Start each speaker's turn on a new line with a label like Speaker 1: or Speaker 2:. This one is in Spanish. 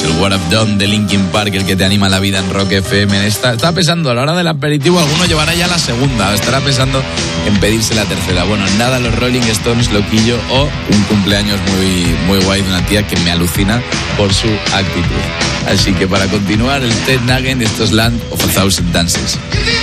Speaker 1: el What I've Done de Linkin Park, el que te anima la vida en Rock FM. Estaba pensando, a la hora del aperitivo, alguno llevará ya la segunda, estará pensando en pedirse la tercera. Bueno, nada, los Rolling Stones, loquillo, o un cumpleaños muy guay de una tía que me alucina por su actitud. Así que para continuar, el Ted Nugent, esto es Land of a Thousand Dances.